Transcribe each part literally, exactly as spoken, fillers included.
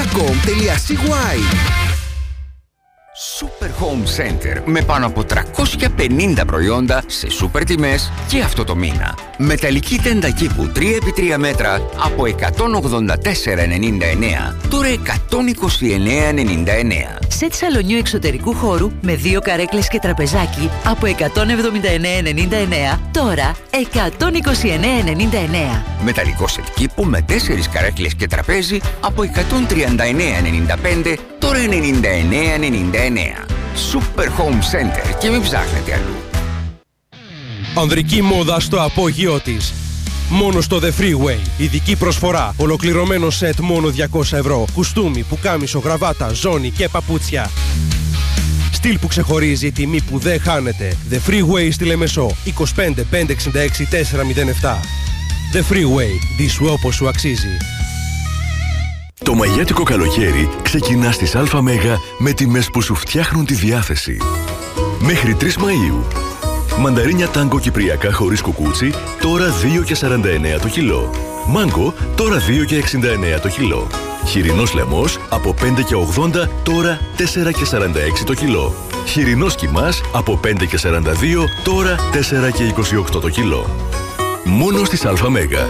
κομ τελεία σι γουάι. Super Home Center με πάνω από τριακόσια πενήντα προϊόντα σε σούπερ τιμές και αυτό το μήνα. Μεταλλική τέντα κήπου τρία επί τρία μέτρα από εκατόν ογδόντα τέσσερα ενενήντα εννέα, τώρα εκατόν είκοσι εννέα ενενήντα εννέα. Σετ σαλονιού εξωτερικού χώρου με δύο καρέκλες και τραπεζάκι από εκατόν εβδομήντα εννέα ενενήντα εννέα, τώρα εκατόν είκοσι εννέα ενενήντα εννέα. Μεταλλικό σετ κήπου με τέσσερις καρέκλες και τραπέζι από εκατόν τριάντα εννέα ενενήντα πέντε, τώρα ενενήντα εννέα ενενήντα εννέα. Super Home Center και μην ψάχνετε αλλού. Ανδρική μόδα στο απόγειό της. Μόνο στο The Freeway. Ειδική προσφορά. Ολοκληρωμένο σετ μόνο διακόσια ευρώ. Κουστούμι, πουκάμισο, γραβάτα, ζώνη και παπούτσια. Στυλ που ξεχωρίζει, τιμή που δεν χάνεται. The Freeway στη Λεμεσό. είκοσι πέντε πεντακόσια εξήντα έξι τετρακόσια επτά. The Freeway. Δίσου όπως σου αξίζει. Το μαγιάτικο καλοκαίρι ξεκινά στις ΑΜ με τιμές που σου φτιάχνουν τη διάθεση. Μέχρι τρεις Μαΐου. Μανταρίνια τάγκο κυπριακά χωρίς κουκούτσι, τώρα δύο και σαράντα εννέα το κιλό. Μάγκο, τώρα δύο και εξήντα εννέα το κιλό. Χοιρινός λαιμός, από πέντε και ογδόντα, τώρα τέσσερα και σαράντα έξι το κιλό. Χοιρινός κιμάς, από πέντε και σαράντα δύο, τώρα τέσσερα και είκοσι οκτώ το κιλό. Μόνο στις ΑΜ.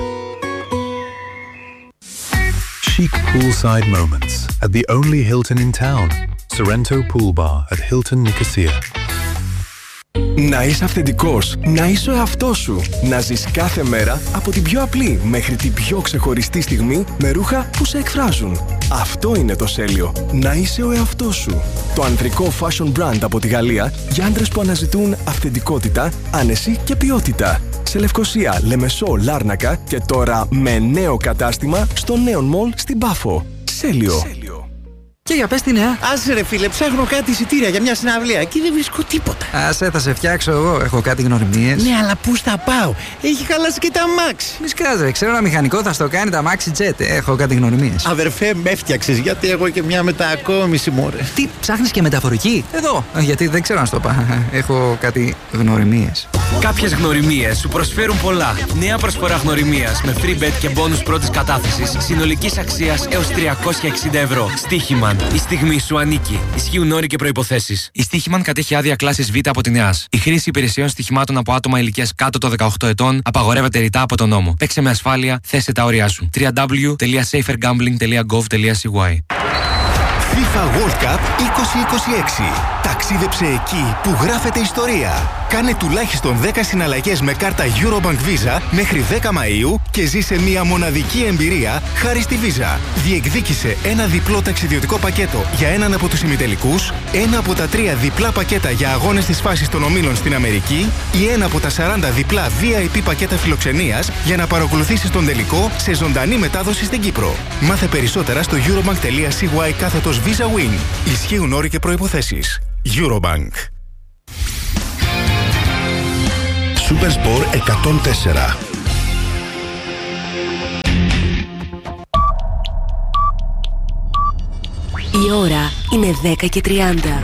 Chic poolside moments at the only Hilton in town. Sorrento Pool Bar at Hilton Nicosia. Να είσαι αυθεντικός, να είσαι ο εαυτός σου. Να ζεις κάθε μέρα από την πιο απλή μέχρι την πιο ξεχωριστή στιγμή με ρούχα που σε εκφράζουν. Αυτό είναι το Σέλιο. Να είσαι ο εαυτός σου. Το ανδρικό fashion brand από τη Γαλλία για άντρες που αναζητούν αυθεντικότητα, άνεση και ποιότητα. Σε Λευκοσία, Λεμεσό, Λάρνακα και τώρα με νέο κατάστημα στο Neon Mall στην Πάφο. Σέλιο. Και για πες τι νέα. Άσε ρε φίλε, ψάχνω κάτι εισιτήρια για μια συναυλία και δεν βρίσκω τίποτα. Άσε, θα σε φτιάξω εγώ. Έχω κάτι γνωριμίες. Ναι, αλλά πού θα πάω. Έχει χαλάσει και τα αμάξι. Μη σκάζε, ξέρω ένα μηχανικό θα στο κάνει τα αμάξι jet. Έχω κάτι γνωριμίες. Αδερφέ, με έφτιαξες γιατί έχω και μια μετακόμιση μωρέ. Τι, ψάχνεις και μεταφορική? Εδώ. Γιατί δεν ξέρω να στο πω. Έχω κάτι γνωριμίες. Κάποιες γνωριμίες σου προσφέρουν πολλά. Νέα προσφορά γνωριμίας με free bet και bonus πρώτης κατάθεσης συνολικής αξίας έως τριακόσια εξήντα ευρώ. Στοίχημαν. Η στιγμή σου ανήκει. Ισχύουν όροι και προϋποθέσεις. Η Στοίχημαν κατέχει άδεια κλάσης Β από την ΕΑΣ. Η χρήση υπηρεσιών στοιχημάτων από άτομα ηλικίας κάτω των δεκαοκτώ ετών απαγορεύεται ρητά από τον νόμο. Παίξε με ασφάλεια, θέσε τα όρια σου. double-u double-u double-u τελεία safer gambling τελεία gov τελεία c y. FIFA World Cup είκοσι είκοσι έξι. Ταξίδεψε εκεί που γράφεται ιστορία. Κάνε τουλάχιστον δέκα συναλλαγές με κάρτα Eurobank Visa μέχρι δέκα Μαΐου και ζήσε μια μοναδική εμπειρία χάρη στη Visa. Διεκδίκησε ένα διπλό ταξιδιωτικό πακέτο για έναν από τους ημιτελικούς, ένα από τα τρία διπλά πακέτα για αγώνες της φάσης των ομίλων στην Αμερική ή ένα από τα σαράντα διπλά βι άι πι πακέτα φιλοξενίας για να παρακολουθήσεις τον τελικό σε ζωντανή μετάδοση στην Κύπρο. Μάθε περισσότερα στο eurobank τελεία c y κάθετος Visa Win. Ισχύουν όροι και προϋποθέσεις. Eurobank. Supersport εκατόν τέσσερα. Η ώρα είναι δέκα και τριάντα.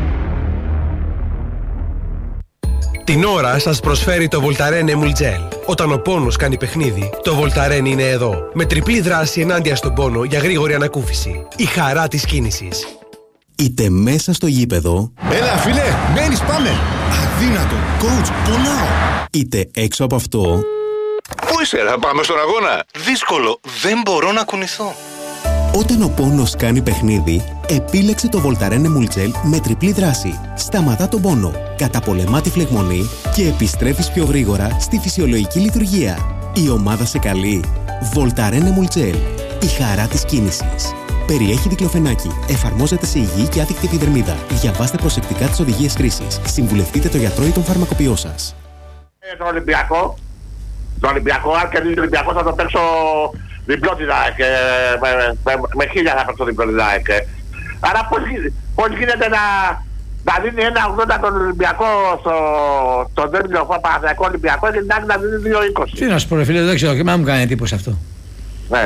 Την ώρα σας προσφέρει το Voltaren Emulgel. Όταν ο πόνος κάνει παιχνίδι, το Voltaren είναι εδώ. Με τριπλή δράση ενάντια στον πόνο για γρήγορη ανακούφιση. Η χαρά της κίνησης. Είτε μέσα στο γήπεδο. Έλα φίλε, μένεις, πάμε. Αδύνατο, coach, πονάω. Είτε έξω από αυτό. Πού είσαι, θα πάμε στον αγώνα. Δύσκολο, δεν μπορώ να κουνηθώ. Όταν ο πόνος κάνει παιχνίδι, επίλεξε το Voltaren Emulgel με τριπλή δράση. Σταματά τον πόνο, καταπολεμά τη φλεγμονή και επιστρέφεις πιο γρήγορα στη φυσιολογική λειτουργία. Η ομάδα σε καλεί. Voltaren Emulgel. Η χαρά της κίνησης. Περιέχει δικλοφενάκι. Εφαρμόζεται σε υγιή και άθικτη επιδερμίδα. Διαβάστε προσεκτικά τις οδηγίες χρήσης. Συμβουλευτείτε το γιατρό ή τον φαρμακοποιό σας. Ε, το Ολυμπιακό. Το Ολυμπιακό, αν κερδίσει το Ολυμπιακό θα το παίξω διπλό τη ΑΕΚ. Με, με, με χίλια θα παίξω διπλό τη ΑΕΚ. Άρα πώς, πώς γίνεται να, να δίνει ένα ογδόντα τον Ολυμπιακό στο, στο ντέρμπι του Παναθηναϊκού Ολυμπιακό και την ΑΕΚ να δίνει δύο είκοσι. Τι να σου πω ρε φίλε, δεν ξέρω και μα μου κάνει εντύπωση αυτό. Ναι.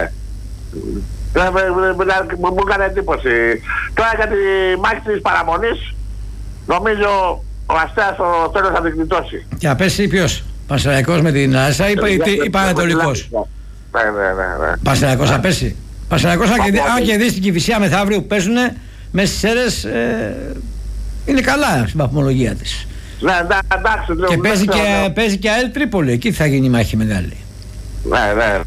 Μου έκανε εντύπωση. Τώρα για τη μάχη της παραμονής νομίζω ο Αστέας στο τέλος θα την γλιτώσει. Και απέσει ποιος, Πανσεραϊκός με την Άσα ή, ή, ή Πανατολικός? Ναι, ναι, ναι, ναι. Πανσεραϊκός θα πέσει. Πανσεραϊκός, αν κερδίσει την Κηφισιά μεθαύριο που παίζουν μέσα στις αίρες, ε, είναι καλά στην βαθμολογία της. Ναι, εντάξει. Και παίζει και, ναι. παίζει και ΑΕΛ Τρίπολη, εκεί θα γίνει η μάχη μεγάλη. Ναι, ναι.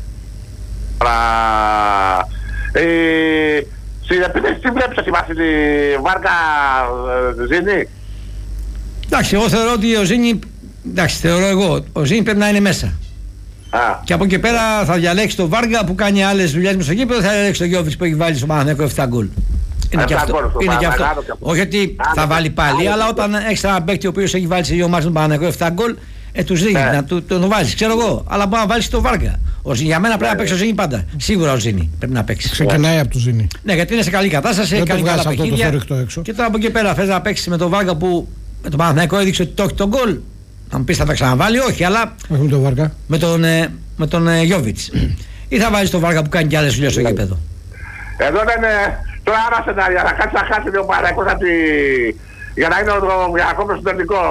Στην επίθεση τι βλέπεις ότι υπάρχει τη Βάρκα Ζήνη? Εντάξει, εγώ θεωρώ ότι ο Ζήνη, εντάξει, θεωρώ εγώ, ο Ζήνη πρέπει να είναι μέσα. Α. Και από εκεί πέρα θα διαλέξει τον Βάργα που κάνει άλλες δουλειές με στο γήπεδο, θα διαλέξει τον Γιώβιτς που έχει βάλει στο Παναθηναϊκό επτά γκολ. Είναι και αυτό. Είναι και αυτό. Όχι ότι θα βάλει πάλι, αλλά όταν έχεις έναν παίκτη ο οποίος έχει βάλει σε δύο μάτς στον Παναθηναϊκό επτά γκολ, ε, του δίνει να του, τον βάζεις, ξέρω εγώ. Αλλά μπορεί να βάλεις τον Βάργα. Ο, για μένα πρέπει να παίξει ο Ζήνη πάντα. Σίγουρα ο Ζήνη πρέπει να παίξει. Ξεκινάει από το Ζήνη. Ναι, γιατί είναι σε καλή κατάσταση, έχει κάνει καλά παιχνίδια. Και τώρα από εκεί πέρα θες να παίξει με τον Βάργα που με τον Παναθηναϊκό έδειξε ότι το έχει τον γκολ. Θα μου πεις θα τα ξαναβάλει, όχι, αλλά όχι με τον Βάργα. Με τον, ε, με τον ε, Γιώβιτς. Ή θα βάλεις τον Βάργα που κάνει και άλλες δουλειές στο γήπεδο. Εδώ δεν είναι τώρα άρα σενάρια, να κάτσει να χάσει ο Παναθηναϊκός τη... για να είναι ο ακόμα συντηρητικό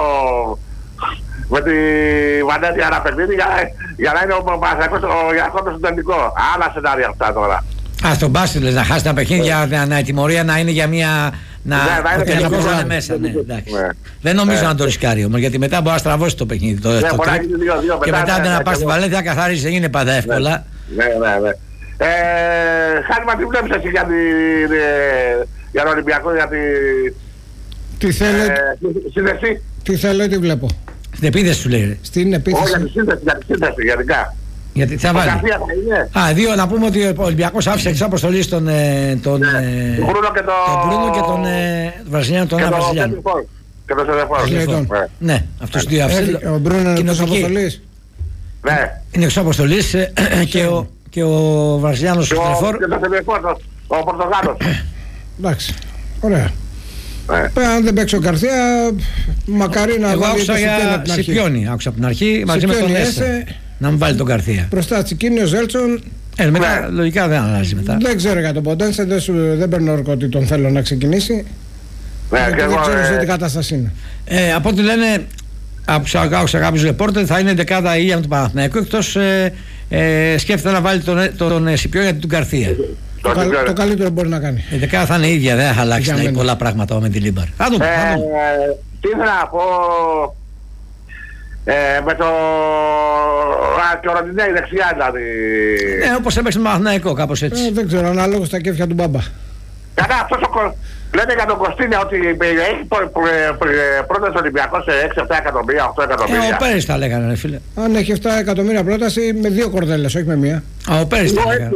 με τη Βανέτη ένα παιχνίδι, για, για να είναι ο Παναθηναϊκός ακόμα συντηρητικό. Άλλα σενάρια αυτά τώρα. Α, στον μπάσκετ λες να χάσει τα παιχνίδια, να, να, η τιμωρία να είναι για μια... Να, ναι, να είναι, είναι μέσα, ναι, εντάξει. Ναι. Δεν νομίζω ναι. να το ρισκάρει όμως, γιατί μετά μπορεί να στραβώσει το παιχνίδι. Το, ναι, το τρίπ, δύο, δύο, και μετά, μετά ναι, να ναι, πας στη Βαλένθια καθαρίζεις, δεν είναι πάντα εύκολα. Ναι, ναι, ναι. Ε, Χάρημα, τι βλέπεις εσύ για, τη, για τον Ολυμπιακό, για τη... Τι θέλω, ε, σύνδεση. Τι θέλω, τι βλέπω. Στην επίθεση σου λέει. Στην επίθεση. Όχι, για τη σύνδεση, για τη σύνδεση, γενικά. Γιατί θα βάλει. Α, δύο, να πούμε ότι ο Ολυμπιακός άφησε εξ αποστολής τον τον Μπρούνο και τον και τον Βραζιλιάνο, τον Άννα Βραζιλιάνο. Και τον Σεδεφόρ. Ναι, αυτούς δύο άφησε. Ο Μπρούνο είναι εξ αποστολής. Ναι. Είναι εξ αποστολής και ο Βραζιλιάνος ο Σεδεφόρ. Και τον Σεδεφόρ, ο Πορτογάλος. Εντάξει, ωραία. Αν δεν παίξει ο Γκαρσία, μακάρι να βάλει. Εγώ άκουσα για Σιπιόνι, άκουσα από την αρχή μαζί με τον Έσε. Να μου βάλει τον Γκαρσία. Μπροστά Τσικίνιο, Ζέλτσον. Ε, μετά, ναι. Λογικά δεν αλλάζει μετά. Δεν ξέρω για τον Ποντένσε, δεν, δεν παίρνω όρκο ότι τον θέλω να ξεκινήσει. Ναι, και δεν εγώ, ξέρω ε... σε τι κατάσταση είναι. Ε, από ό,τι λένε, άκουσα κάποιους ρεπόρτερ, θα είναι δεκάδα η ίδια με τον Παναθηναϊκό, εκτός ε, ε, σκέφτεται να βάλει τον, τον, τον Σιπιό για τον Γκαρσία. Το, το, το καλύτερο μπορεί να κάνει. Η δεκάδα θα είναι η ίδια, δεν θα αλλάξει να πολλά πράγματα με τη Λίμπαρ. Θα δούμε. Ε, τι ήθελα να πω. Ε, με το... Α, και ο Ροντινέη δεξιά δηλαδή. Ναι, όπως έπαιξε με Παναθηναϊκό, κάπως έτσι. Ε, δεν ξέρω, ανάλογα στα κέφια του μπάμπα. Καλά, αυτός ο... Λένε για τον Κωστίνια ότι έχει πρόταση Ολυμπιακός σε έξι εφτά εκατομμύρια, οκτώ εκατομμύρια. Ε, ο Πέρις τα λέγανε, ρε φίλε. Αν έχει επτά εκατομμύρια πρόταση με δύο κορδέλες, όχι με μία. Α, ο Πέρις τα λέγανε.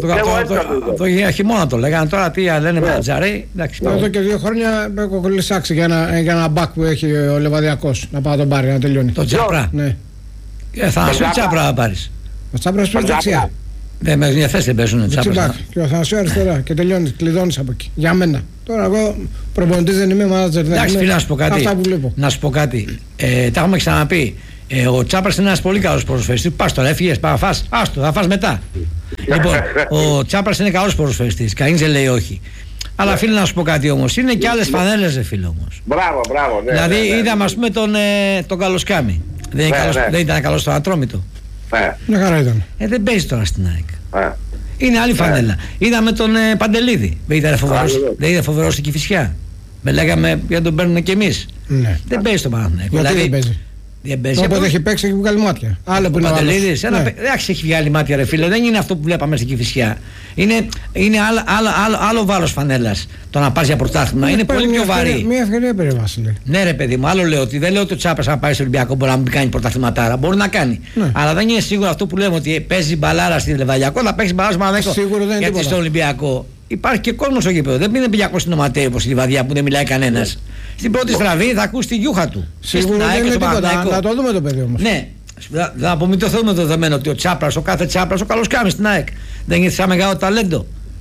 Το χειμώνα το λέγανε, τώρα τι λένε με Τζαρί. Εδώ και δύο χρόνια έχω κολλησάξει για ένα μπακ που έχει ο Λεβαδιακός να πάω να τον πάρει, να τελειώνει. Το Τσάπρα. Θα σου Τσάπρα να πάρεις. Ο Τσάπρας παίζει δεξιά. Δεν με μια θέση δεν παίζουν Τσάπρα. Και ο Θανασίου αριστερά και τελειώνει, κλειδώνεις από εκεί. Για μένα. Τώρα εγώ προπονητής δεν είμαι, μάνατζερ δεν είμαι. Εντάξει, φίλε, να σου πω κάτι. Αυτά που βλέπω. Να σου πω κάτι. Ε, τα έχουμε ξαναπεί. Ε, ο Τσάπρας είναι ένας πολύ καλός ποδοσφαιριστής. Πας τώρα, έφυγες, πας να φας. Άστο, θα φας μετά. Λοιπόν, ο Τσάπρας είναι καλός ποδοσφαιριστής. Κανείς δεν λέει όχι. Αλλά φίλε, να σου πω κάτι όμως. Είναι και άλλες φανέλες, ρε φίλε όμως. Μπράβο, μπράβο. Ναι, δηλαδή, ναι, ναι. είδαμε ας πούμε τον, ε, τον Καλοσκάμι. Δεν, ναι, καλός, ναι. δεν ήταν καλός στον Ατρόμητο. Ναι. Μια χαρά ήταν. Ε, δεν παίζει τώρα στην ΑΕΚ. Ναι. Είναι άλλη φανέλα. Yeah. Είδαμε τον ε, Παντελίδη. Δεν ήταν φοβερός, δεν ήταν φοβερός στην Κηφισιά. Με λέγαμε για τον παίρνουμε κι εμείς. Ναι. Δεν παίζει τον Παναθηναϊκό. Γιατί δηλαδή, δεν παίζει. Δεν παίζει. Όποτε έχει παίξει έχει βγάλει μάτια. Άλλο που είναι ο Παντελίδης. Ναι. Δεν έχει βγάλει μάτια, ρε φίλε. Δεν είναι αυτό που βλέπαμε στην Κηφισιά. Είναι, είναι άλλο, άλλο, άλλο, άλλο βάρος φανέλας το να πάρει για πρωτάθλημα. Είναι πολύ πιο βαρύ. Μια ευκαιρία πήρε Βασίλη. Ναι, ρε παιδί μου, άλλο λέω ότι δεν λέω ότι ο Τσάπρας να πάει στο Ολυμπιακό μπορεί να μην κάνει πρωταθληματάρα. Μπορεί να κάνει. Ναι. Αλλά δεν είναι σίγουρο αυτό που λέμε ότι παίζει μπαλάρα στην Λεβαδιακό, θα παίξει μπαλάρα στο Παναθηναϊκό. Σίγουρο δεν είναι. Γιατί στο Ολυμπιακό υπάρχει και κόσμο στο γήπεδο. Δεν είναι πηγιακό συνοματέο όπως στη Λιβαδιά που δεν μιλάει κανένα. Στην πρώτη στραβή θα ακούσει τη γιούχα του. Σίγουρα δεν είναι τίποτα. Να το δούμε το παιδί όμως. Ναι. Να απομυθωθούμε το δεδομένο ότι ο Τσάπρας, ο κάθε Τσάπρας, ο Καλοσκάμις στην ΑΕΚ δεν είναι σαν μεγάλο ταλέντο.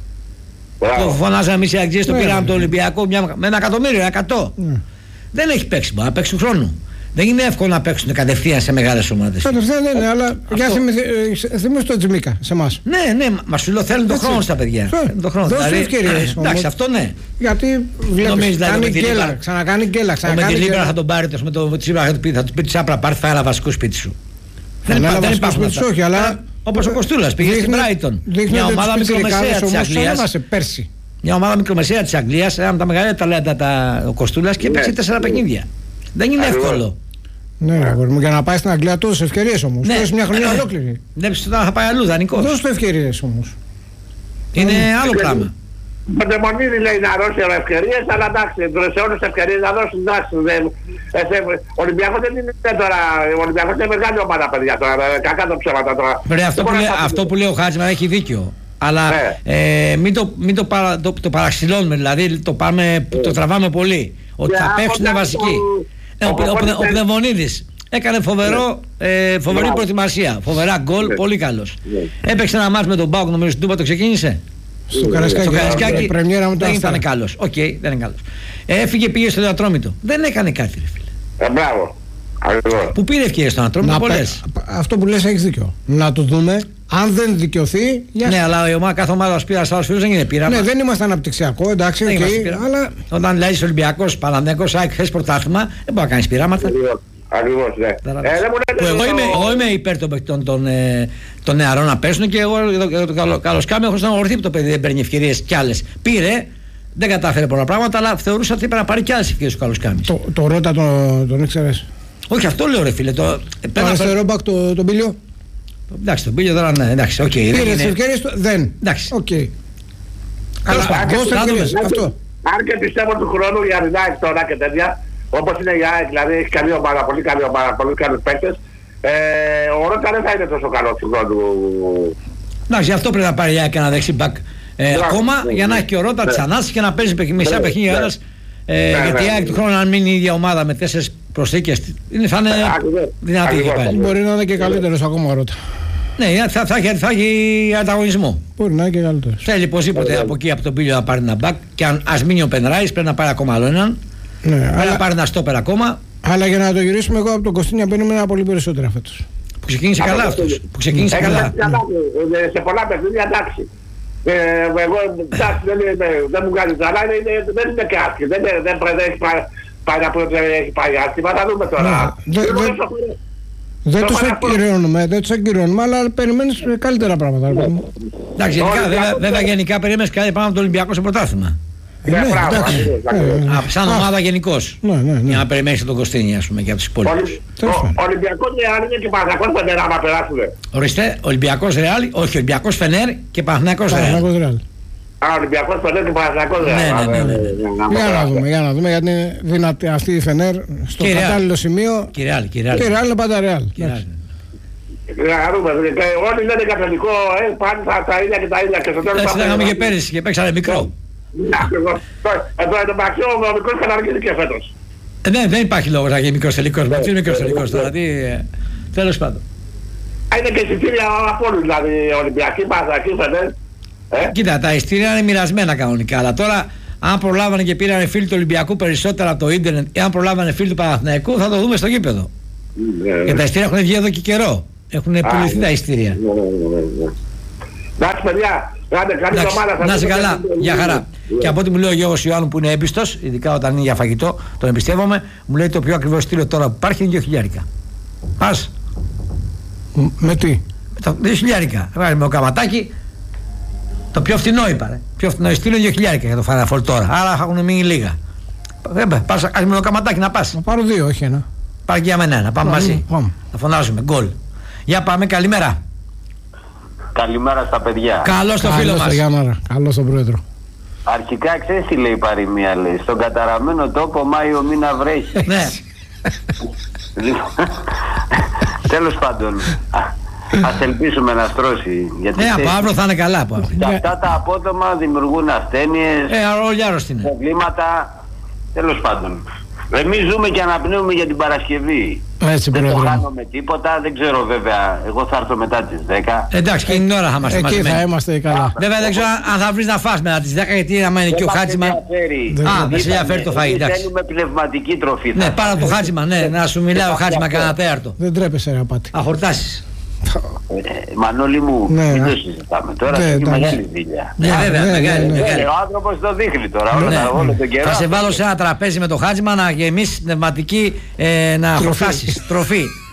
Το φωνάζαμε εμείς οι Αγγλίες, το πήραμε από το Ολυμπιακό μια, με ένα εκατομμύριο, εκατό. Mm. Δεν έχει παίξει, μπορεί να παίξει του χρόνου. Δεν είναι εύκολο να παίξουν κατευθείαν σε μεγάλες ομάδες. Κατευθείαν δεν είναι, αλλά για θυμίσου το Τζιμίκα σε εμάς. Ναι, ναι, μα σου λέω θέλουν τον χρόνο στα παιδιά. Δώσε ευκαιρίες. Εντάξει, αυτό ναι. Γιατί βλέπεις, κάνει γκέλα, ξανακάνει γκέλα. Με τη Λίμπρα θα τον πάρει, με τον Τσίπρα θα του πει Τσάπρα, πάρει θα έλα βασικό σπίτι σου. Δεν υπάρχει σπίτι σου, όχι, αλλά Όπως ο Κοστούλας πήγε στην Brighton. Μια ομάδα μικρομεσαία της Αγγλίας. Μια ομάδα μικρομεσαία της Αγγλίας, ένα από τα μεγαλύτερα ταλέντα τα, ο Κοστούλας και έπαιξε τέσσερα παιχνίδια. Δεν είναι εύκολο. Ναι, αγόρι μου, για να πάει στην Αγγλία τόσες ευκαιρίες όμως. Τόσες μια χρονιά ολόκληρη. Δεν πιστεύω θα πάει αλλού, δανεικός. Δώσ' του ευκαιρίες όμως. Είναι άλλο πράγμα. Παντεμονίδη λέει να δώσει ευκαιρίες, αλλά εντάξει, σε όλες τις ευκαιρίες να δώσει, εντάξει. Ο Ολυμπιακός δεν είναι τώρα, ο Ολυμπιακός είναι μεγάλη ομάδα, παιδιά τώρα, κακά το ψέματα τώρα. Βέβαια, αυτό, που λέει, αυτό που λέει ο Χάτζημαν έχει δίκιο. Αλλά ναι. ε, μην, το, μην το, παρα, το, το παραξηλώνουμε, δηλαδή το, πάμε, το τραβάμε πολύ. Ότι yeah, θα παίξουν βασικοί. Ο, ο, ο, ο Πνευμονίδης έκανε φοβερό, ε, φοβερή yeah. προετοιμασία. Φοβερά γκολ, yeah. πολύ καλός. Yeah. Έπαιξε ένα μάτς με τον Πάοκ, νομίζω στην Τούμπα το ξεκίνησε. Στο Καρασκάκι, δεν ήταν καλός. Οκ, okay, δεν είναι καλός. Έφυγε, πήγε στο Ατρόμητο. Δεν έκανε κάτι, ρε φίλε. Ε, μπράβο. Που πήρε ευκαιρίες στον Ατρόμητο, πολλές. Αυτό που λες έχεις δίκιο. Να το δούμε. Αν δεν δικαιωθεί. Για... Ναι, αλλά η ομάδα, κάθε ομάδα πήρα σε άλλους φίλους δεν είναι πείραμα. Ναι, δεν είμαστε αναπτυξιακό, εντάξει. Okay, αλλά... Όταν δηλαδή Ολυμπιακός, Παναθηναϊκός, ΑΕΚ θες πρωτάθλημα, δεν μπορεί να κάνεις πειράματα. Ακριβώς, ναι. Ε, εγώ, είμαι, εγώ είμαι υπέρ των, των, των, των νεαρών να πέσουν και εγώ το, το, το καλοσκάμι έχω στενοχωρηθεί που το παιδί δεν παίρνει ευκαιρίες κι άλλες. Πήρε, δεν κατάφερε πολλά πράγματα, αλλά θεωρούσα ότι πρέπει να πάρει κι άλλες ευκαιρίες ο καλοσκάμι. Το, το Ρώτα τον, τον ήξερες? Όχι, αυτό λέω ρε φίλε. Το, το αριστερό μπακ τον το Πίλιο. Εντάξει, τον Πίλιο τώρα ναι, εντάξει, οκ. Okay, πήρε τις ευκαιρίες του, δεν. Εντάξει. Οκ. Αυτό. Αν και πιστεύω του χρόνου για Ρινάκη τώρα και τέτοια, όπως είναι η ΑΕΚ, δηλαδή έχει καλή ομάδα, πολύ καλή ομάδα, πολύ καλούς παίκτες, ε, ο Ρώτα δεν θα είναι τόσο καλός του χρόνου. Εντάξει, γι' αυτό πρέπει να πάρει η ΑΕΚ ένα δεξί μπακ ε, ακόμα, ναι, για να έχει και ο Ρώτα τις ανάσεις και να παίζει μισά παιχνίδια ένας. Ε, ναι, γιατί η ΑΕΚ του χρόνου, αν μείνει η ίδια ομάδα με τέσσερις προσθήκες, θα είναι δυνατή και πάλι. Μπορεί να είναι και καλύτερος ακόμα ο Ρώτα. Ναι, θα, θα, θα, θα έχει ανταγωνισμό. Μπορεί να είναι και καλύτερος. Θέλει οπωσδήποτε από εκεί από τον Πίλιο να πάρει ένα μπακ και αν ας μείνει ο Πενράης πρέπει να πάρει ακόμα άλλο έναν. Ναι, πρέπει αλλά... να πάρει ένα στόπερ ακόμα. Αλλά για να το γυρίσουμε, εγώ από τον Κωστίνια περίμενα πολύ περισσότερα φέτος. Που ξεκίνησε καλά αυτός. Που ξεκίνησε καλά. Σε πολλά παιχνίδια εντάξει. Ε, εγώ εντάξει δεν, δεν μου κάνει καλά, δεν είναι και άσχη, δεν, δεν, δεν έχει πάει, πάει να πει ότι έχει πάει άσχημα, θα δούμε τώρα. Ναι, δε, δε, δεν τους ακυρώνουμε, δεν τους ακυρώνουμε, αλλά περιμένεις καλύτερα πράγματα. Εντάξει, βέβαια γενικά περιμένεις κάτι πάνω από το Ολυμπιακό σε πρωτάθλημα. Ναι, εντάξει. Σαν ομάδα γενικώς. Για να περιμένεις τον Κωστίνη, ας πούμε, και από τους υπόλοιπους. Ο Ολυμπιακός Ρεάλ είναι και Παναθηναϊκός Φενέρ, άμα περάσουμε. Ορίστε, Ολυμπιακός Ρεάλ, όχι, Ολυμπιακός Φενέρ και Παναθηναϊκός Ρεάλ. Α, Ολυμπιακός Φενέρ και Παναθηναϊκός Ρεάλ. Ναι, ναι, ναι. Για να δούμε, για να δούμε, γιατί είναι δυνατή αυτή η Φενέρ στο κατάλληλο σημείο. Και Ρεάλ, και Ρεάλ. Και Ρεάλ είναι πάντα Ρεάλ. Όλοι λένε καπελικό, πάνε τα ίδια και τα ίδια και στο τέλος. Έτσι λέγαμε και πέρυσι και παίξανε μικρό. Εδώ το Μαξιό ο μικρός καταργήθηκε και φέτος. Ναι, δεν υπάρχει λόγος να γίνει μικρός τελικός. Ποιος είναι μικρός τελικός τώρα, τι... Τέλος πάντων. Είναι και εισιτήρια από όλους, δηλαδή Ολυμπιακοί, Παναθηναϊκοί, Φενέρ. Κοίτα, τα εισιτήρια είναι μοιρασμένα κανονικά, αλλά τώρα αν προλάβανε και πήρανε φίλοι του Ολυμπιακού περισσότερα από το ίντερνετ ή αν προλάβανε φίλοι του Παναθηναϊκού θα το δούμε στο γήπεδο. Και τα εισιτήρια έχουν βγει εδώ και καιρό. Έχουν πουληθεί τα εισιτήρια. Εντάξει παιδιά. Να είσαι καλά, για χαρά. Και από ό,τι μου λέει ο Γιώργος Ιωάννου που είναι έμπιστος, ειδικά όταν είναι για φαγητό, τον εμπιστεύομαι, μου λέει το πιο ακριβό στήλο τώρα που υπάρχει είναι δύο χιλιάρικα. Πας. Με τι? δύο χιλιάρικα. Με το καματάκι, το πιο φθηνό είπα. Ρε. Πιο φθηνό στήλο είναι δύο χιλιάρικα για το Final Four τώρα. Άρα θα έχουν μείνει λίγα. Πας με το καματάκι να πας. Να πάρω δύο, όχι ένα. Πάρε και για μένα ένα, πάμε μαζί. Να φωνάζουμε, γκολ. Για πάμε, καλημέρα. Καλημέρα στα παιδιά. Καλώς το φίλο μας. Καλώς τον πρόεδρο. Αρχικά ξέρεις τι λέει η παροιμία, λέει. Στον καταραμένο τόπο Μάιο μήνα βρέχει. Ναι. Τέλος πάντων, ας ελπίσουμε να στρώσει. Ναι, από αύριο θα είναι καλά από αύριο. Και αυτά τα απότομα δημιουργούν ασθένειες, ε, όλοι άρρωστοι είναι. Προβλήματα. Τέλος πάντων. Εμείς ζούμε και αναπνέουμε για την Παρασκευή. Έτσι, δεν το χάνουμε τίποτα, δεν ξέρω βέβαια. Εγώ θα έρθω μετά τις δέκα. Εντάξει, και την ώρα θα είμαστε μαζεμένοι. Εκεί θα είμαστε καλά. Βέβαια δεν ξέρω αν θα βρεις να φας μετά τις δέκα, γιατί άμα είναι και ο Χάτζημαν. Α, δεν σε ενδιαφέρει το φαΐ, εντάξει. Θέλουμε πνευματική τροφή. Ναι, πάρα το Χάτζημαν, ναι, να σου μιλάει ο Χάτζημαν κανένα τέταρτο. Δεν τρέπεσαι ρε απάτη. Αχορτάσεις. Ε, Μανώλη μου, ναι, μην το συζητάμε τώρα, ναι, έχει μεγάλη δουλειά. Ναι, βέβαια, ναι, μεγάλη, ναι, μεγάλη. Ο άνθρωπος το δείχνει τώρα, ναι, όλο, όλο τον καιρό. Θα σε βάλω σε ένα τραπέζι με το Χάτζημα να γεμίσεις πνευματική ε, να χορτάσεις, τροφή.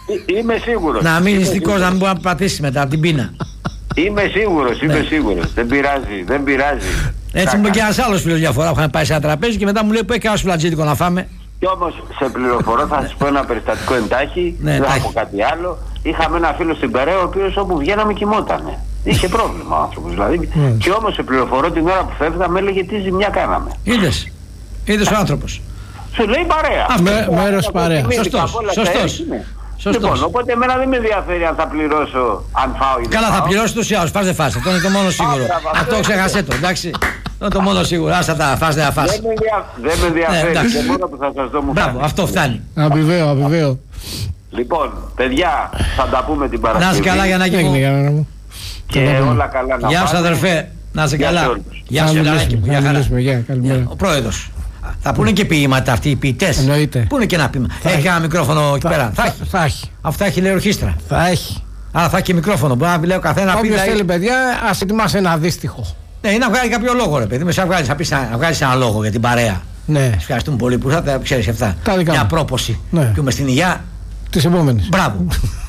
Είμαι σίγουρος. Να μην νηστικός, να μην μπορεί να πατήσει μετά από την πείνα. Είμαι σίγουρος, είμαι ναι. σίγουρος. Δεν πειράζει, δεν πειράζει. Έτσι μου και ένας άλλος φίλος διαφορά που είχαν πάει σε ένα τραπέζι και μετά μου λέει που έχει ένα σουλατζίδικο να φάμε. Κι όμως σε πληροφορώ, θα σας πω ένα περιστατικό εντάχει, ναι, δεν θα πω κάτι άλλο. Είχαμε ένα φίλο στην Περαία, ο οποίος όπου βγαίναμε κοιμότανε. Είχε πρόβλημα ο άνθρωπος δηλαδή. Mm. Και όμως σε πληροφορώ την ώρα που φεύγα με έλεγε τι ζημιά κάναμε. Είδες, είδες ο άνθρωπος. Σου λέει παρέα. Με, μέρος παρέα. Σωστός, σωστός. Λοιπόν, οπότε εμένα δεν με ενδιαφέρει αν θα πληρώσω, αν φάω ή δεν Καλά, φάω. θα πληρώσει τους ή άλλους, φας δεν φας, αυτό είναι το μόνο σίγουρο. Αυτό ξέχασέ το, εντάξει. Αυτό είναι το μόνο σίγουρο, άστα τα φας δεν θα φας. Δεν με ενδιαφέρει, το μόνο που θα σας δω μου Μπράβο, αυτό φτάνει. Αμοιβαίο, αμοιβαίο. Λοιπόν, παιδιά, θα τα πούμε την Παρασκευή. Να είσαι καλά για να κοιμώ. Και όλα καλά να Γεια σου αδερφέ, να είσαι καλά. Γεια σου Λαράκη μου, γεια χαρά. Ο πρόεδρος. Θα πούνε και ποίηματα αυτοί οι ποιητές. Εννοείται. Πούνε και ένα ποίημα. Έχει ένα μικρόφωνο εκεί πέρα. Θα, θα έχει. Αυτό έχει λέει ορχήστρα. Θα έχει. Άρα θα έχει και μικρόφωνο. Μπορεί να λέει ο καθένα. Όποιος θέλει, παιδιά, ας ετοιμάσει ένα αντίστοιχο. Ναι, ή να βγάλει κάποιο λόγο, ρε παιδί. Με σε βγάλει, θα πεις να βγάλει ένα λόγο για την παρέα. Ναι. Ευχαριστούμε πολύ που θα ξέρει αυτά. Τα δικά μια μου. πρόποση. Ναι. Και με στην υγεία τη επόμενη. Μπράβο.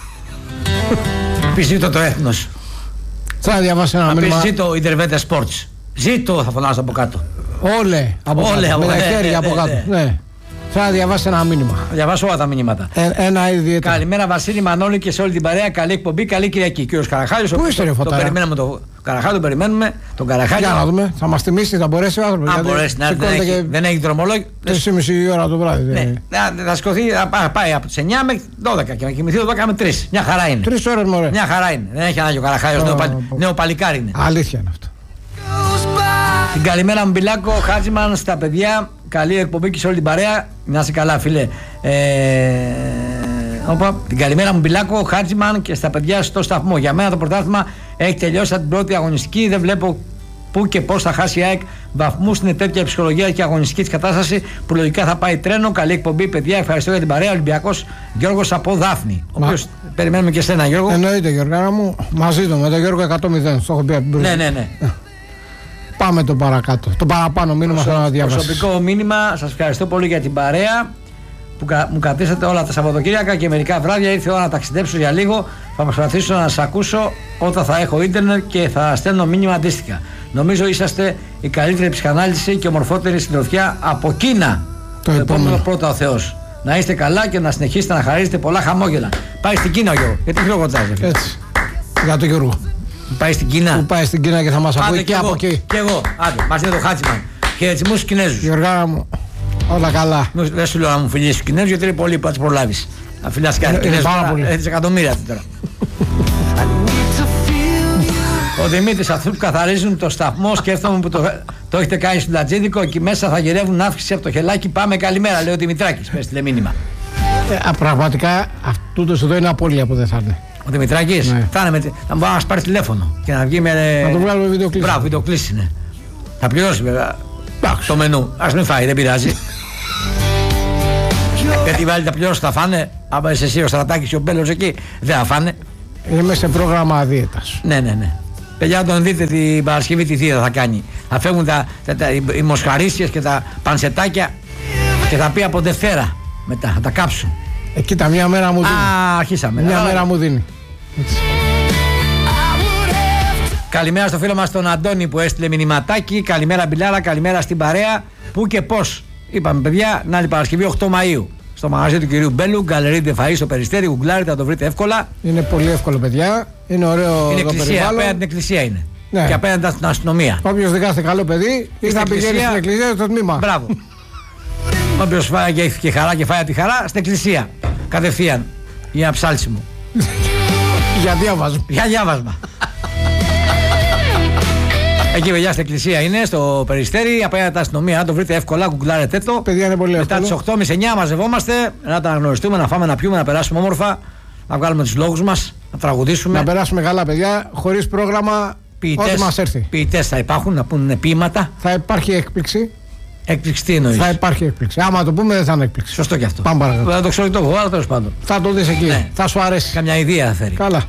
Πει ζήτω το έθνος. Θα διαβάσει ένα μήνυμα. Πει ζήτω Ιντερβέντε Sports. Ζήτω, θα φωνάζω από κάτω. Όλε από Όλε, κάτω. από, Με τα ναι, χέρια ναι, από ναι, κάτω. ναι. Ναι. Θα διαβάσει ένα μήνυμα. Θα διαβάσω όλα τα μηνύματα. Ε, ένα ιδιαίτερο. Καλημέρα Βασίλη, Μανώλη και σε όλη την παρέα. Καλή εκπομπή, καλή Κυριακή. Κύριος Καραχάλης. Πού είστε, ρε το, Φωτάρα? το περιμένουμε τον Καραχάλη, τον περιμένουμε. Τον Καραχάλη. Για να δούμε, θα μας τιμήσει, θα μπορέσει ο άνθρωπος. Αν μπορέσει να έρθει, δεν, έχει, δεν έχει δρομολόγιο. τέσσερις και μισή ώρα το βράδυ. Ναι, ναι, θα σηκωθεί, θα πάει από τις εννιά μέχρι δώδεκα και να κοιμηθεί το δώδεκα με τρεις. Μια χαρά είναι. Τρεις ώρες μωρέ. Μια χαρά είναι. Δεν έχει ανάγκη ο Καραχάλης, oh, νέο, oh, oh. νέο παλικάρι είναι. Αλήθεια είναι αυτό. Την καλημέρα μου Μπιλάκο, Χάτζιμαν στα παιδιά. Καλή εκπομπή και σε όλη την παρέα. Να είσαι καλά, φίλε. Ε, όπα, την καλημέρα μου Μπιλάκο, Χάτζιμαν και στα παιδιά στο σταθμό. Για μένα το πρωτάθλημα έχει τελειώσει την πρώτη αγωνιστική. Δεν βλέπω πού και πώς θα χάσει η ΑΕΚ βαθμούς. Είναι τέτοια η ψυχολογία και αγωνιστική της κατάσταση που λογικά θα πάει τρένο. Καλή εκπομπή, παιδιά. Ευχαριστώ για την παρέα. Ολυμπιακός Γιώργος από Δάφνη. Ο οποίος περιμένουμε και εσένα, Γιώργο. Εννοείται, Γιώργο μου. Μαζί του με τον Γιώργο εκατό μηδέν. Στο έχω πει από την Ναι, ναι, ναι. Πάμε το παρακάτω. Το παραπάνω μήνυμα θέλω να διαβάσω. Προσωπικό μήνυμα, σας ευχαριστώ πολύ για την παρέα που κα, μου κρατήσατε όλα τα Σαββατοκύριακα και μερικά βράδια. Ήρθε η ώρα να ταξιδέψω για λίγο. Θα προσπαθήσω να σας ακούσω όταν θα έχω ίντερνετ και θα στέλνω μήνυμα αντίστοιχα. Νομίζω είσαστε η καλύτερη ψυχανάλυση και ομορφότερη συντροφιά από Κίνα. Το επόμενο πρώτο ο Θεός. Να είστε καλά και να συνεχίσετε να χαρίζετε πολλά χαμόγελα. Πάει στην Κίνα, Γιώργο. Γιατί χειροκροτάζει. Έτσι. Για τον Γιώργο. Πάει στην Κίνα. Που πάει στην Κίνα και θα μας ακούει και, και από εκεί. Και εγώ. Άντε, μαζί είναι το Χάτσιμαν. Χαιρετισμούς στους Κινέζους. Γιωργάρα μου, όλα καλά. Δεν σου λέω να μου φιλήσεις στους Κινέζους γιατί είναι πολύ που θα τους προλάβεις. Να φιλάς κάτι Κινέζους. Έχεις εκατομμύρια αυτή τώρα. Ο Δημήτρης, αυτού που καθαρίζουν το σταθμό, σκέφτομαι που το, το έχετε κάνει στο Λατζίδικο. Εκεί μέσα θα γυρεύουν αύξηση από το χελάκι. Πάμε καλημέρα, λέει ο Δημητράκης. Πες τηλε μήνυμα. Ε, πραγματικά αυτό εδώ είναι απώλεια που δεν θα είναι. Ο Δημητράκης, ναι. Θα είναι με, να μπορεί να μας πάρει τηλέφωνο και να βγει με. Να το βγάλουμε βιντεοκλήση. Μπράβο, βιντεοκλήση είναι. Θα πληρώσει βέβαια. Άξ, το μενού. Ας μην φάει, δεν πειράζει. Γιατί βάλει τα πληρώσει, θα φάνε. Άμα είσαι εσύ ο Στρατάκης και ο Μπέλος εκεί, δεν θα φάνε. Είμαι σε πρόγραμμα δίαιτας. Ναι, ναι, ναι. Παιδιά, όταν δείτε την Παρασκευή τι θεία θα κάνει. Θα φεύγουν τα, τα, τα, οι μοσχαρίσιες και τα πανσετάκια και θα πει από Δευτέρα μετά. Θα τα κάψουν. Ε, κοίτα, μια μέρα μου δίνει. Α, αρχίσαμε. Μια Α, μέρα μου δίνει. Έτσι. Καλημέρα στο φίλο μας τον Αντώνη που έστειλε μηνυματάκι. Καλημέρα Μπιλάρα, καλημέρα στην παρέα. Πού και πώς. Είπαμε παιδιά, να είναι Παρασκευή οκτώ Μαΐου. Στο μαγαζί του κυρίου Μπέλου, Γκαλερί Ντεφαΐ στο Περιστέρι, γουγκλάρετε, θα το βρείτε εύκολα. Είναι πολύ εύκολο, παιδιά. Είναι ωραίο. Είναι εκκλησία, απέναντι την εκκλησία είναι. Ναι. Και απέναντι στην αστυνομία. Όποιος δικάστε καλό παιδί, ή θα πηγαίνει στην εκκλησία στο τμήμα. Μπράβο. Όποιος φάει και έχει και χαρά και φάει τη χαρά, στην εκκλησία. Κατευθείαν. Για ψάλσιμο. Για διάβασμα. Για διάβασμα. Εκεί παιδιά στην εκκλησία είναι, στο Περιστέρι, απέναντι την αστυνομία. Αν το βρείτε εύκολα, γκουγκλάρετε το. Παιδιά είναι πολύ εύκολο. Μετά τις οκτώ και μισή εννιά μαζευόμαστε, να τα αναγνωριστούμε, να φάμε, να πιούμε, να περάσουμε όμορφα, να βγάλουμε τους λόγους μας, να τραγουδήσουμε. Να περάσουμε καλά, παιδιά, χωρίς πρόγραμμα. Ποιητές, ό,τι μας έρθει. Ποιητές θα υπάρχουν, να πούνε ποίηματα. Θα υπάρχει έκπληξη. Έκπληξη τι εννοείς? Θα υπάρχει έκπληξη. Άμα το πούμε, δεν θα είναι έκπληξη. Σωστό και αυτό. Πάμε παρακάτω. Δεν το ξέρω το εγώ, αλλά τέλος πάντων. Θα το δεις εκεί. Ναι. Θα σου αρέσει. Καμιά ιδέα θα φέρει. Καλά.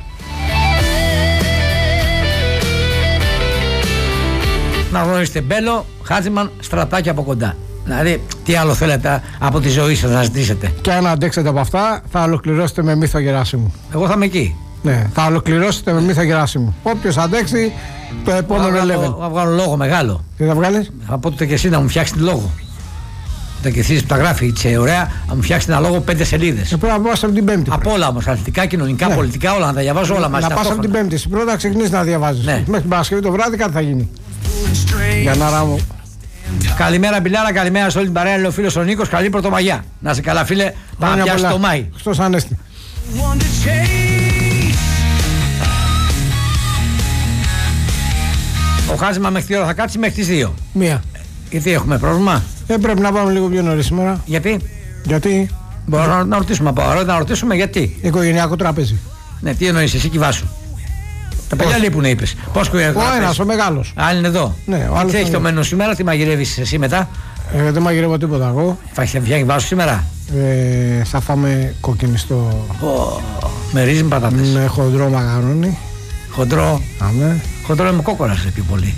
Να γνωρίσετε Μπέλο, Χάτζιμαν, Στρατάκη από κοντά. Δηλαδή, τι άλλο θέλετε από τη ζωή σας να ζητήσετε? Και αν αντέξετε από αυτά, θα ολοκληρώσετε με Μύθο Γεράσιμου. Εγώ θα είμαι εκεί. Ναι, θα ολοκληρώσετε με Μύθο Γεράσιμου. Όποιος αντέξει, το επόμενο level. Θα βγάλω λόγο μεγάλο. Τι θα βγάλεις? Θα πω τότε και εσύ να μου φτιάξει λόγο. Τα και εσείς που τα γράφει έτσι ωραία, να μου φτιάξει ένα λόγο πέντε σελίδες. Και πρέπει να πας από την Πέμπτη. Από όλα όμως, αθλητικά, κοινωνικά, ναι. πολιτικά, όλα να τα διαβάζω όλα μαζί. Να πας από την Πέμπτη. Εσύ πρώτα ξεκινήσεις να διαβάζεις. Ναι. Μέχρι την Παρασκευή το βράδυ κάτι θα γίνει. Για να ράμω. Καλημέρα Μπιλάρα, καλημέρα σε όλη την παρέα. Λέει ο φίλος ο Νίκος, καλή Πρωτομαγιά. Να σε καλά, φίλε. Πάμε πια στο Μάη. Χριστός Ανέστη. Ο Χάζημα μέχρι τι ώρα θα κάτσει? Μέχρι τις δύο. Μία. Γιατί έχουμε πρόβλημα? Ε, πρέπει να πάμε λίγο πιο νωρίς σήμερα. Γιατί? Γιατί? Μπορούμε να, να ρωτήσουμε από αρώτα, να ρωτήσουμε γιατί. Οικογενειακό τραπέζι. Ναι, τι εννοείς εσύ, κυβάσου. Τα παιδιά λείπουνε, είπες. Πώς οικογενειακό τραπέζι? Ο ένας, ο μεγάλος. Άλλοι είναι εδώ. Ναι, ο άλλος. Τι έχει το μένω σήμερα, τι μαγειρεύεις εσύ μετά? Ε, δεν μαγειρεύω τίποτα εγώ. Θα έχει φτιάξει βάσου σήμερα? Ε, θα φάμε κοκκινιστό. Oh, με ρύζι με πατάτες. Με χοντρό μαγαρόνι. Χοντρό. Αμέ. Χοντρό με κόκορα σε πιο πολύ.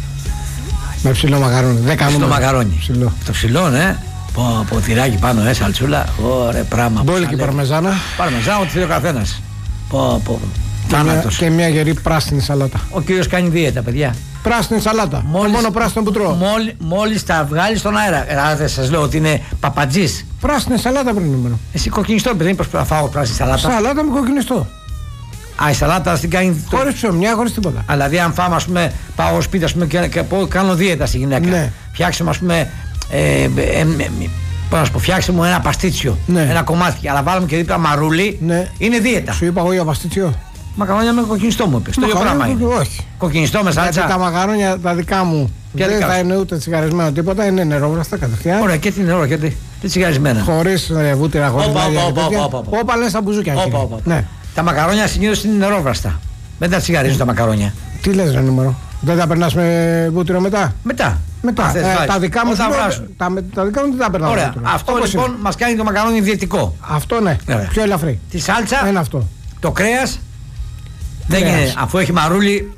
Με ψηλό μαγαρόνι. Δέκα νούμερα. Ψηλό μαγαρόνι. Ψηλό. Το ψηλό, ναι. Πω, πω τυράκι πάνω, ε, σαλτσούλα. Ωραία πράγμα. Μπόλικη παρμεζάνα. Παρμεζάνα, ό,τι θέλει ο καθένας. Πω, πω. Και μια, και μια γερή πράσινη σαλάτα. Ο κύριος κάνει δίαιτα, παιδιά. Πράσινη σαλάτα. Μόλις, μόνο πράσινο που τρώω. Μόλι, μόλις τα βγάλει στον αέρα. Δεν σας λέω ότι είναι παπατζής. Πράσινη σαλάτα πριν νούμερο. Εσύ κοκκινιστό, παιδί, πώς θα φάω πράσινη σαλάτα? Σαλάτα με κοκκινιστό. Α, η σαλάτα την κάνει. Χωρίς ψωμιά, χωρίς τίποτα. Αλλά δηλαδή, αν φάμε, ας πούμε, πάω στο σπίτι, ας πούμε, και, και πω, κάνω δίαιτα στη γυναίκα. Ναι. Φτιάξουμε, ας πούμε. Ε, ε, ε, ε, Πώς να σου πω, φτιάξε μου ένα παστίτσιο, ναι. ένα κομμάτι, αλλά βάλουμε και δίπλα μαρούλι. Ναι. Είναι δίαιτα. Σου είπα εγώ για παστίτσιο. Μακαρόνια με κοκκινιστό μου είπες. Το ίδιο πράγμα είναι. Όχι. Κοκκινιστό με σάλτσα. Γιατί τα μακαρόνια τα δικά μου δεν δικά θα είναι ούτε τσιγαρισμένο τίποτα, είναι νερόβραστα κατευθείαν. Ωραία, και τι νερό, γιατί. Τι τσιγαρισμένα. Χωρίς βούτυρα, χωρίς λάδια. Όπα λες τα μπουζούκια. Τα μακαρόνια συνήθως είναι νερόβραστα. Δεν τα τσιγαρίζουν τα μακαρόνια. Τι λες, ρε νούμερο. Δεν τα περνάς με βούτυρο μετά? Μετά. Μετά. Ε, τα δικά μου τα, τα, τα δικά μου δεν τα περνάω. Ωραία. Αυτό όπως λοιπόν μας κάνει το μακαρόνι ιδιαιτικό. Αυτό ναι. Ωραία. Πιο ελαφρύ. Τη σάλτσα. Είναι αυτό. Το κρέας. Δεν είναι. Αφού έχει μαρούλι.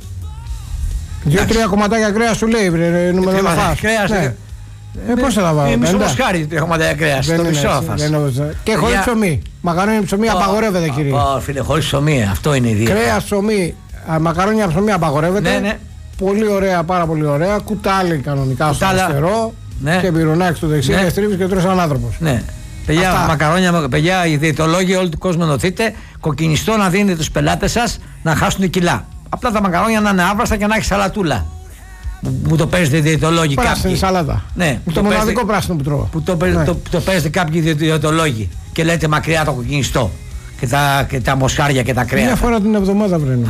Δύο-τρία κομματάκια κρέας σου λέει. Ρε, νούμερο να φας. Κρέας. Ναι. Ε, πώς θα τα βάλω? Είναι μισό μοσχάρι τρία κομματάκια κρέας. Το μισό θα φας. Και χωρίς ψωμί. Μακαρόνι ψωμί απαγορεύεται, κύριε. Ω, φίλε, χωρίς ψωμί. Αυτό είναι ιδιαίτερο. Κρέας ψωμί. Μακαρόνια ψωμί απαγορεύεται. Ναι, ναι. Πολύ ωραία, πάρα πολύ ωραία. Κουτάλι κανονικά στο αριστερό. Ναι. Και πυρουνάκι στο δεξί. Ναι. Και στρίβεις και τρως έναν άνθρωπος. Ναι. Παιδιά, αυτά. Μακαρόνια, παιδιά, οι διαιτολόγοι όλου του κόσμου ενωθείτε. Κοκκινιστό να δίνετε τους πελάτες σας να χάσουν κιλά. Απλά τα μακαρόνια να είναι άβραστα και να έχει σαλατούλα. Μου το παίζετε οι διαιτολόγοι κάποιοι. Πράσινη σαλάτα. Ναι. Το, το μοναδικό πράσινο που τρώω. Που το, ναι. το, το παίζετε κάποιοι διαιτολόγοι και λέτε μακριά το κοκκινιστό. Και τα, και τα μοσχάρια και τα κρέα. Μια φορά την εβδομάδα βρένει.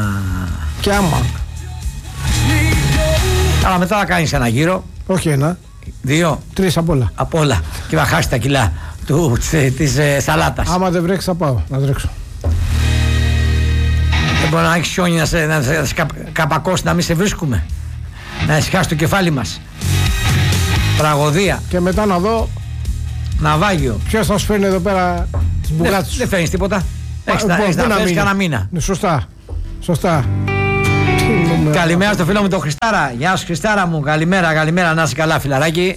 Και άμα. Αλλά μετά θα κάνεις ένα γύρο. Όχι ένα. Δύο. Τρεις απ' όλα. Απ' όλα. Και θα χάσει τα κιλά του, της, της ε, σαλάτας. Άμα δεν βρέξει θα πάω να τρέξω. Δεν μπορεί να έχεις χιόνι να σε, να σε, να σε κα, καπακώσει, να μην σε βρίσκουμε. Να εσχάσει το κεφάλι μας. Τραγωδία. Και μετά να δω ναυάγιο. Ποιος θα σου φέρνει εδώ πέρα τις μπουγάτες σου? Δεν φέρνεις τίποτα. Έχεις να φέρνεις κανένα μήνα. Σωστά. Σωστά. Καλημέρα στο φίλο μου τον Χριστάρα. Γεια σου Χριστάρα μου. Καλημέρα, καλημέρα. Να είσαι καλά φιλαράκι.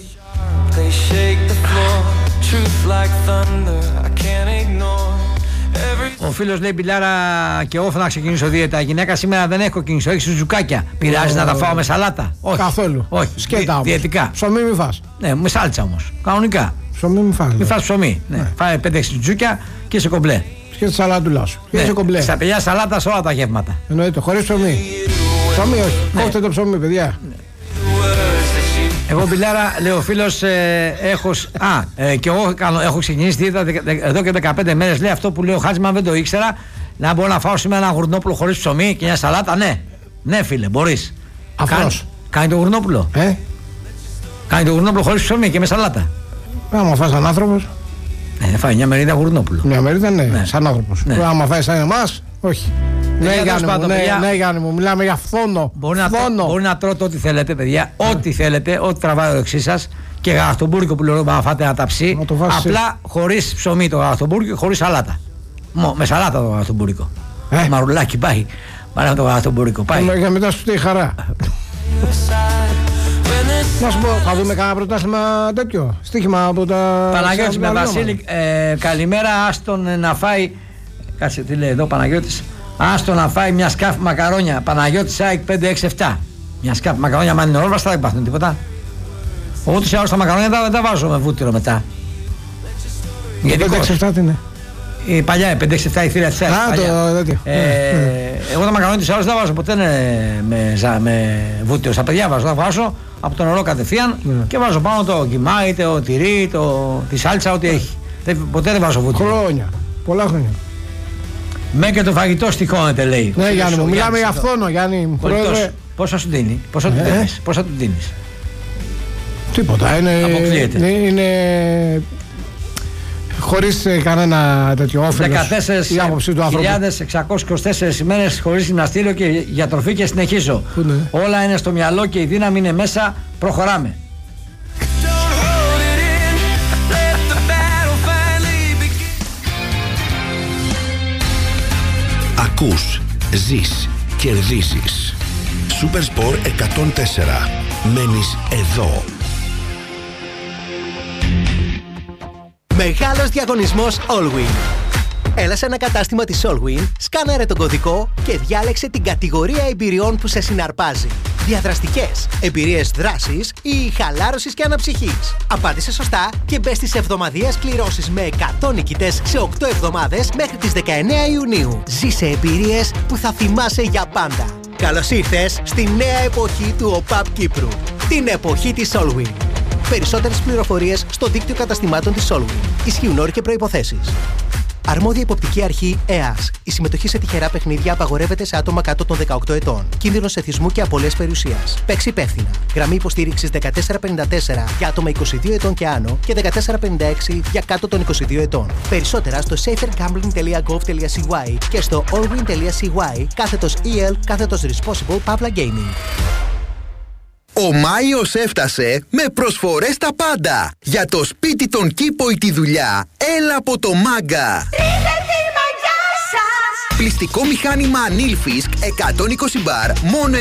Ο φίλος λέει Μπιλάρα και εγώ θέλω να ξεκινήσω δίαιτα. Η γυναίκα σήμερα δεν έχω κινήσω, έχει σουζουκάκια. Πειράζει να τα φάω με σαλάτα? Όχι. Καθόλου. Όχι. Σκέτα όμως. Διαιτικά. Ψωμί μη φας. Ναι, με σάλτσα όμως. Κανονικά. Ψωμί μη φας. Μη φας ψωμί. Ναι. Ναι. Φάει πέντε έξι σουζουκιά και σε κομπλέ. Και τη σαλάτουλά σου. Και ναι. σε κομπλέ. Στα παιδιά σαλάτα σε όλα τα γεύματα. Εννοείται, χωρίς ψωμί. Ψωμί όχι. Ναι. Κόφτε το ψωμί, παιδιά. Ναι. Εγώ Μπιλάρα, λέει ο φίλος, ε, έχω. Α, ε, και εγώ κάνω, έχω ξεκινήσει δίαιτα εδώ και δεκαπέντε μέρες. Λέει αυτό που λέει ο Χάτζημα, δεν το ήξερα. Να μπορώ να φάω σήμερα ένα γουρνόπουλο χωρίς ψωμί και μια σαλάτα. Ναι, ναι, φίλε, μπορείς. Αφρός. Κάνει το γουρνόπουλο. Ε? Κάνει το γουρνόπουλο χωρίς ψωμί και με σαλάτα. Άμα φας σαν άνθρωπος. Ναι, φάει μια μερίδα γουρνόπουλο. Μια μερίδα, ναι, ναι. Σαν άνθρωπος. Ναι. Άμα φάει σαν εμάς, όχι. Ναι, Γιάννη μου, ναι, ναι, Γιάννη μου, μιλάμε για φθόνο. Μπορεί, φθόνο. Να, μπορεί να τρώτε ό,τι θέλετε, παιδιά. Yeah. Ό,τι θέλετε, ό,τι τραβάει το δεξί σας. Και γαλακτομπούρικο που λέω να φάτε ένα ταψί. Απλά χωρίς ψωμί το γαλακτομπούρικο και χωρίς σαλάτα. Μο, με σαλάτα το γαλακτομπούρικο. Ε. Μαρουλάκι πάει. Πάρε το γαλακτομπούρικο. Πάει. Για μετά σου τη χαρά. Να σου πω, θα δούμε κανένα πρωτάθλημα τέτοιο. Στοίχημα από τα. Παναγιώτης με Βασίλη, ε, καλημέρα. Άστον να φάει. Κάτσε τι λέει εδώ Παναγιώτης. Άστον να φάει μια σκάφη μακαρόνια. Παναγιώτης ΑΕΚ πέντε έξι επτά. Μια σκάφη μακαρόνια, μα είναι όλβαστα, δεν υπάρχουν τίποτα. Ούτως ή άλλως τα μακαρόνια δεν τα βάζω με βούτυρο μετά. Γιατί πέντε έξι επτά τι είναι. Η παλιά πέντε έξι επτά η θύρα της ΑΕΚ. Α, το τέτοιο. Ε, εγώ τα μακαρόνια της άλλως δεν βάζω ποτέ με, με βούτυρο. Στα παιδιά βάζω, τα βάζω από το νερό κατευθείαν yeah. και βάζω πάνω το κιμάι, το τυρί, το, τη σάλτσα, ό,τι έχει. Δεν, ποτέ δεν βάζω βούτυρο. Χρόνια. Πολλά χρόνια. Με και το φαγητό στοιχώνεται, λέει. Ναι, Γιάννη μου, μιλάμε για αυτόνο, Γιάννη. Πόσα σου δίνει, πόσα του δίνεις, πόσα του δίνεις. Τίποτα, είναι. Αποκλείεται. Είναι. Χωρίς κανένα τέτοιο όφελος. δεκατέσσερις χιλιάδες εξακόσιες είκοσι τέσσερις ημέρες χωρίς γυμναστήριο και για τροφή και συνεχίζω. Ναι. Όλα είναι στο μυαλό και η δύναμη είναι μέσα. Προχωράμε. Ακούς, ζεις, κερδίζεις. Supersport εκατόν τέσσερα. Μένεις εδώ. Μεγάλος διαγωνισμός Allwyn. Έλα σε ένα κατάστημα της Allwyn, σκάναρε τον κωδικό και διάλεξε την κατηγορία εμπειριών που σε συναρπάζει. Διαδραστικές, εμπειρίες δράσης ή χαλάρωσης και αναψυχής. Απάντησε σωστά και μπες στις εβδομαδιαίες κληρώσεις με εκατό νικητές σε οκτώ εβδομάδες μέχρι τις δεκαεννέα Ιουνίου. Ζήσε εμπειρίες που θα θυμάσαι για πάντα. Καλώς ήρθες στη νέα εποχή του ΟΠΑΠ Κύπρου. Την εποχή της Allwyn. Περισσότερες πληροφορίες στο δίκτυο καταστημάτων της Allwyn. Ισχύουν όροι και προϋποθέσεις. Αρμόδια υποπτική αρχή ΕΑΣ. Η συμμετοχή σε τυχερά παιχνίδια απαγορεύεται σε άτομα κάτω των δεκαοκτώ ετών. Κίνδυνος εθισμού και απώλειας περιουσίας. Παίξει υπεύθυνα. Γραμμή υποστήριξης δεκατέσσερα πενήντα τέσσερα για άτομα είκοσι δύο ετών και άνω και δεκατέσσερα πενήντα έξι για κάτω των είκοσι δύο ετών. Περισσότερα στο safer gambling τελεία gov τελεία c y και στο allwyn τελεία c y κάθετος E L κάθετος responsible Pavla Gaming. Ο Μάιος έφτασε με προσφορές στα πάντα. Για το σπίτι, τον κήπο ή τη δουλειά, έλα από το Μάγκα. Πλυστικό μηχάνημα Nilfisk εκατόν είκοσι μπαρ, μόνο